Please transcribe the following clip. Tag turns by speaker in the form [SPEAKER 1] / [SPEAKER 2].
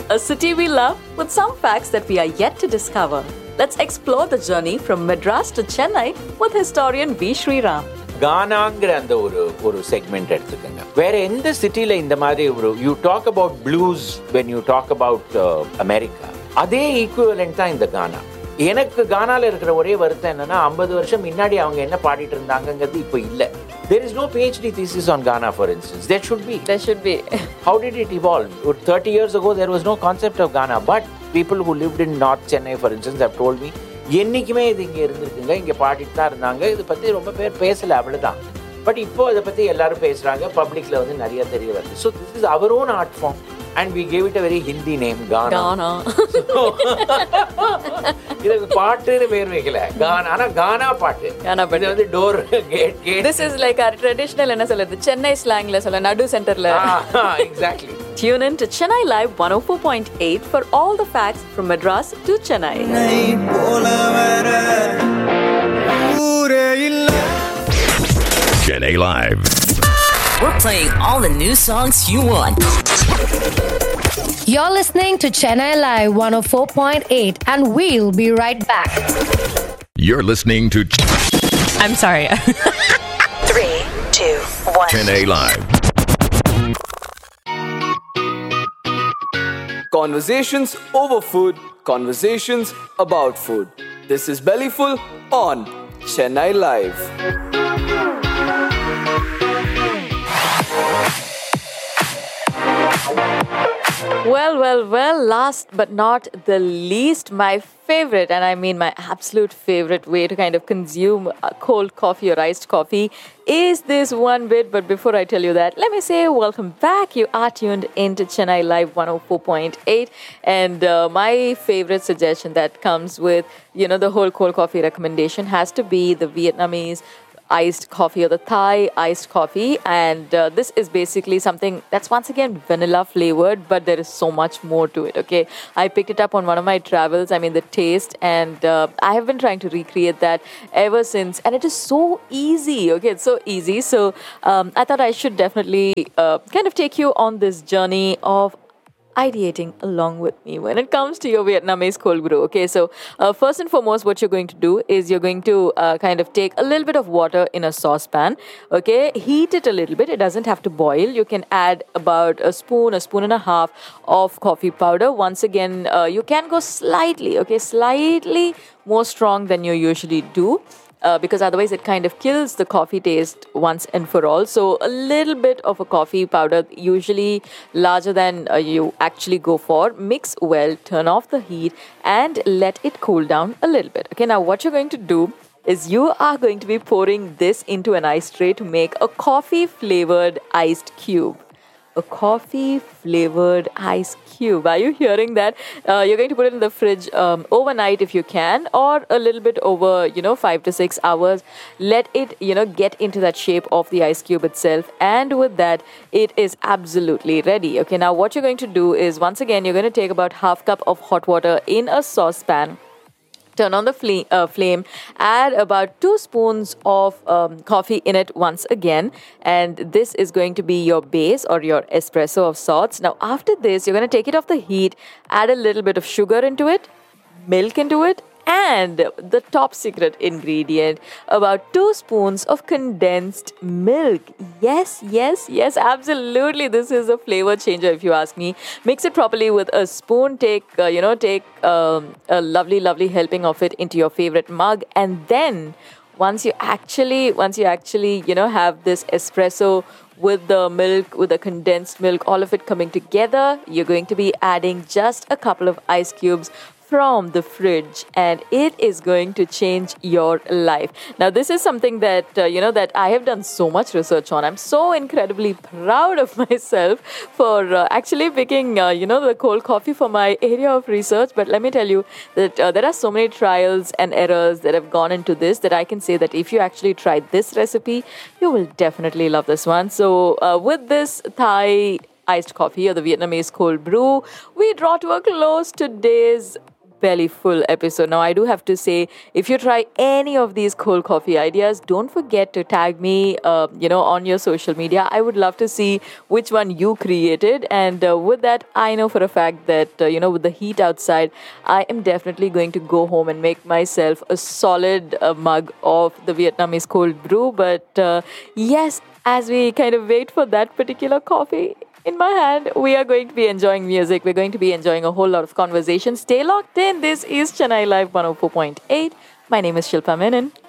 [SPEAKER 1] a city we love with some facts that we are yet to discover. Let's explore the journey from Madras to Chennai with historian V. Sriram.
[SPEAKER 2] கானாங்கிற அந்த ஒரு segment எடுத்துக்கோங்க. வேற எந்த சிட்டில இந்த மாதிரி you talk about blues when you talk about America, அதே equivalent தான் இந்த கானா. எனக்கு கானால இருக்கிற ஒரே வருத்தம் என்னன்னா 50 வருஷம் முன்னாடி அவங்க என்ன பாடிட்டு இருந்தாங்கிறது இப்போ இல்ல. There is no PhD thesis on Ghana, for instance. There should be. How did it evolve? 30 years ago, there was no concept of Ghana. But people who lived in North Chennai, for instance, have told me, என்னைக்குமே இது இங்கே இருந்திருக்குங்க, இங்கே பாடிட்டு தான் இருந்தாங்க, இதை பற்றி ரொம்ப பேர் பேசலை, அவ்வளோதான். பட் இப்போ இதை பற்றி எல்லாரும் பேசுகிறாங்க, பப்ளிக்கில் வந்து நிறைய தெரிய வருது. So this is our own art form and we gave it a very Hindi name, Ghana. இதுக்கு பாட்டுன்னு பேர் வைக்கல, கானா. ஆனா கானா பாட்டு, இது வந்து door gate.
[SPEAKER 1] This is like our traditional என்ன சொல்றது, சென்னை ஸ்லாங்ல சொல்ல, நடு சென்டர்ல.
[SPEAKER 2] Exactly.
[SPEAKER 1] Tune in to Chennai Live 104.8 for all the facts from Madras to Chennai.
[SPEAKER 3] Chennai Live.
[SPEAKER 4] We're playing all the new songs you want.
[SPEAKER 5] You're listening to Chennai Live 104.8 and we'll be right back.
[SPEAKER 3] You're listening to
[SPEAKER 4] I'm sorry. 3, 2, 1.
[SPEAKER 3] Chennai Live.
[SPEAKER 6] Conversations over food, conversations about food. This is Bellyful on Chennai Live.
[SPEAKER 1] Well, last but not the least, my favorite, and I mean my absolute favorite way to kind of consume cold coffee or iced coffee is this one bit. But before I tell you that, let me say welcome back. You are tuned into Chennai Live 104.8, and my favorite suggestion that comes with, the whole cold coffee recommendation has to be the Vietnamese iced coffee or the Thai iced coffee. And this is basically something that's once again vanilla flavored, but there is so much more to it. Okay, I picked it up on one of my travels. I mean, the taste, and I have been trying to recreate that ever since, and it is so easy. Okay, it's so easy. So I thought I should definitely kind of take you on this journey of ideating along with me when it comes to your Vietnamese cold brew. Okay, so first and foremost, what you're going to do is you're going to kind of take a little bit of water in a saucepan. Okay, heat it a little bit. It doesn't have to boil. You can add about a spoon and a half of coffee powder. Once again, you can go slightly more strong than you usually do. Because otherwise it kind of kills the coffee taste once and for all. So a little bit of a coffee powder, usually larger than you actually go for. Mix well, turn off the heat and let it cool down a little bit. Okay, now what you're going to do is you are going to be pouring this into an ice tray to make a coffee flavored iced cube. A coffee flavored ice cube. Are you hearing that? You're going to put it in the fridge overnight if you can, or a little bit over 5 to 6 hours. Let it get into that shape of the ice cube itself, and with that it is absolutely ready. Okay, now what you're going to do is, once again, you're going to take about half cup of hot water in a saucepan. Turn on the flame, add about 2 spoons of coffee in it once again, and this is going to be your base or your espresso of sorts. Now after this, you're going to take it off the heat, add a little bit of sugar into it, milk into it, and the top secret ingredient, about 2 spoons of condensed milk. Yes, absolutely. This is a flavor changer if you ask me. Mix it properly with a spoon. Take a lovely helping of it into your favorite mug, and then once you actually have this espresso with the milk, with the condensed milk, all of it coming together, you're going to be adding just a couple of ice cubes from the fridge, and it is going to change your life. Now, this is something that, that I have done so much research on. I'm so incredibly proud of myself for actually picking, the cold coffee for my area of research. But let me tell you that there are so many trials and errors that have gone into this that I can say that if you actually try this recipe, you will definitely love this one. So with this Thai iced coffee or the Vietnamese cold brew, we draw to a close today's belly full episode. Now, I do have to say, if you try any of these cold coffee ideas, don't forget to tag me, on your social media. I would love to see which one you created. And with that, I know for a fact that, with the heat outside, I am definitely going to go home and make myself a solid mug of the Vietnamese cold brew. But yes, as we kind of wait for that particular coffee in my hand, we are going to be enjoying music. We're going to be enjoying a whole lot of conversation. Stay locked in. This is Chennai Live 104.8. My name is Shilpa Menon.